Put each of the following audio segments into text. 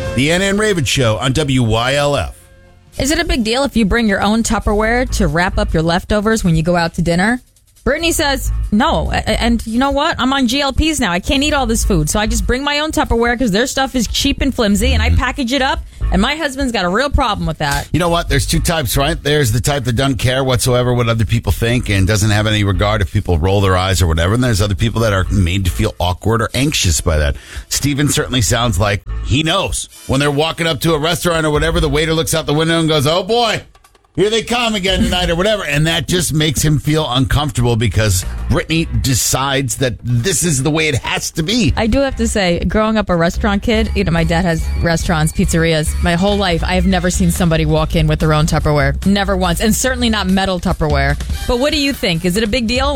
The Anna and Raven Show on WYLF. Is it a big deal if you bring your own Tupperware to wrap up your leftovers when you go out to dinner? Brittany says, no. And you know what? I'm on GLPs now. I can't eat all this food. So I just bring my own Tupperware because their stuff is cheap and flimsy, and I package it up. And my husband's got a real problem with that. You know what? There's two types, right? There's the type that doesn't care whatsoever what other people think and doesn't have any regard if people roll their eyes or whatever. And there's other people that are made to feel awkward or anxious by that. Steven certainly sounds like he knows. When they're walking up to a restaurant or whatever, the waiter looks out the window and goes, oh boy, here they come again tonight or whatever. And that just makes him feel uncomfortable because Brittany decides that this is the way it has to be. I do have to say, growing up a restaurant kid, my dad has restaurants, pizzerias. My whole life, I have never seen somebody walk in with their own Tupperware. Never once. And certainly not metal Tupperware. But what do you think? Is it a big deal?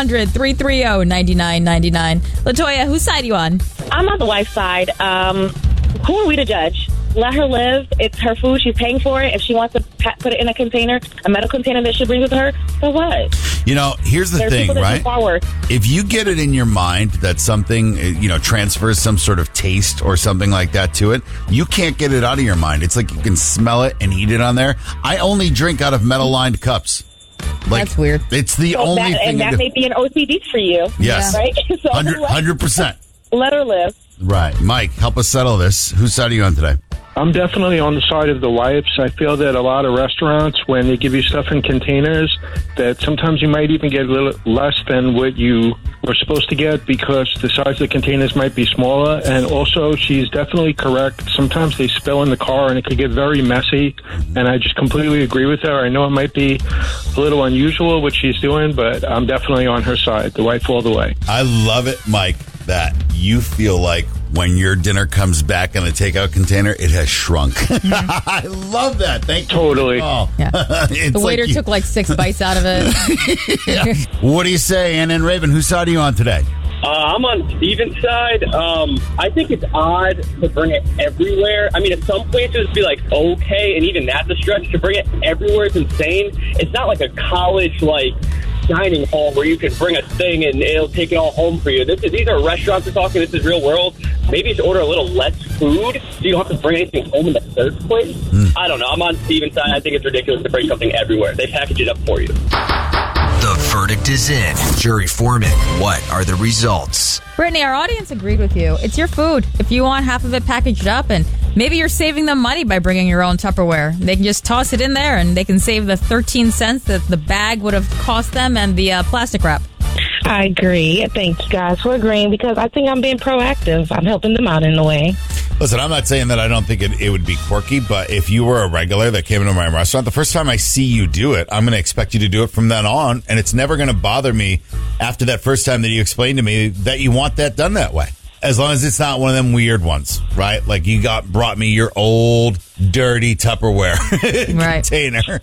1-800-330-9999. LaToya, whose side are you on? I'm on the wife's side. Who are we to judge? Let her live. It's her food. She's paying for it. If she wants to put it in a container, a metal container that she brings with her, so what? Here's the thing, right? If you get it in your mind that something, transfers some sort of taste or something like that to it, you can't get it out of your mind. It's like you can smell it and eat it on there. I only drink out of metal-lined cups. That's weird. It's the only thing. And that may be an OCD for you. Yes. Yeah. Right? So 100%. Let her live. Right. Mike, help us settle this. Whose side are you on today? I'm definitely on the side of the wipes. I feel that a lot of restaurants, when they give you stuff in containers, that sometimes you might even get a little less than what you were supposed to get because the size of the containers might be smaller. And also, she's definitely correct. Sometimes they spill in the car and it could get very messy. And I just completely agree with her. I know it might be a little unusual what she's doing, but I'm definitely on her side. The wife all the way. I love it, Mike, that you feel like when your dinner comes back in the takeout container, it has shrunk. I love that. Thank you. Totally. Oh. Yeah. The waiter took like 6 bites out of it. Yeah. What do you say, Anna and Raven? Whose side are you on today? I'm on Steven's side. I think it's odd to bring it everywhere. I mean, at some places be like, okay, and even that's a stretch. To bring it everywhere is insane. It's not like a college, dining hall where you can bring a thing and it'll take it all home for you. These are restaurants we're talking. This is real world. Maybe just order a little less food so you don't have to bring anything home in the first place. I don't know. I'm on Steven's side. I think it's ridiculous to bring something everywhere. They package it up for you. The verdict is in. Jury foreman, what are the results? Brittany, our audience agreed with you. It's your food. If you want half of it packaged up, and maybe you're saving them money by bringing your own Tupperware. They can just toss it in there and they can save the 13 cents that the bag would have cost them and the plastic wrap. I agree. Thank you guys for agreeing because I think I'm being proactive. I'm helping them out in a way. Listen, I'm not saying that I don't think it would be quirky, but if you were a regular that came into my restaurant, the first time I see you do it, I'm going to expect you to do it from then on, and it's never going to bother me after that first time that you explained to me that you want that done that way. As long as it's not one of them weird ones, right? Like you brought me your old, dirty Tupperware container,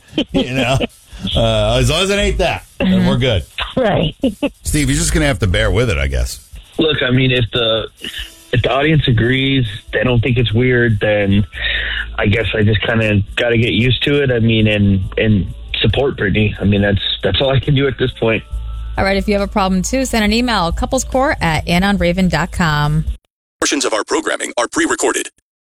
as long as it ain't that, then we're good. Right. Steve, you're just going to have to bear with it, I guess. Look, I mean, if the audience agrees, they don't think it's weird, then I guess I just kind of got to get used to it. I mean, and support Brittany. I mean, that's all I can do at this point. All right, if you have a problem, too, send an email, couplescore@annonraven.com. Portions of our programming are pre-recorded.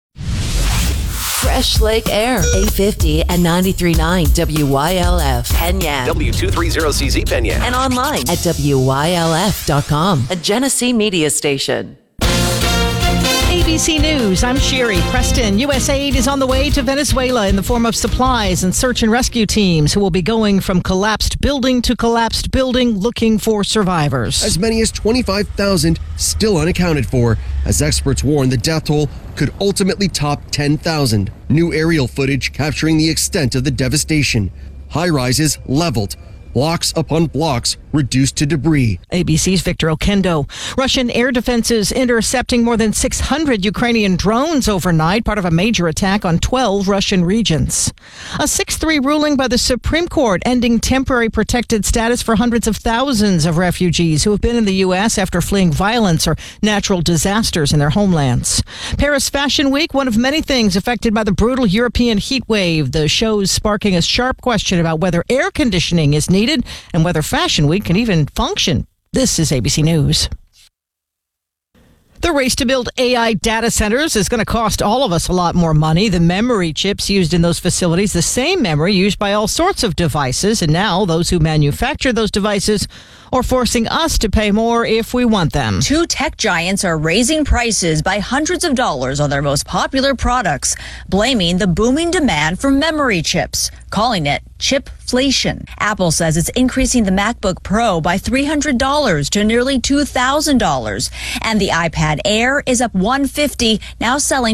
Fresh Lake Air, 850 and 93.9 WYLF, Penyan. W230CZ Penyan. And online at WYLF.com, a Genesee media station. ABC News, I'm Sherry Preston. USAID is on the way to Venezuela in the form of supplies and search and rescue teams who will be going from collapsed building to collapsed building looking for survivors. As many as 25,000 still unaccounted for, as experts warn the death toll could ultimately top 10,000. New aerial footage capturing the extent of the devastation. High-rises leveled. Blocks upon blocks reduced to debris. ABC's Victor Okendo. Russian air defenses intercepting more than 600 Ukrainian drones overnight, part of a major attack on 12 Russian regions. A 6-3 ruling by the Supreme Court ending temporary protected status for hundreds of thousands of refugees who have been in the U.S. after fleeing violence or natural disasters in their homelands. Paris Fashion Week, one of many things affected by the brutal European heat wave. The show's sparking a sharp question about whether air conditioning is needed and whether Fashion Week can even function. This is ABC News. The race to build AI data centers is going to cost all of us a lot more money. The memory chips used in those facilities, the same memory used by all sorts of devices. And now those who manufacture those devices are forcing us to pay more if we want them. Two tech giants are raising prices by hundreds of dollars on their most popular products, blaming the booming demand for memory chips, calling it chipflation. Apple says it's increasing the MacBook Pro by $300 to nearly $2,000. And the iPad Air is up $150, now selling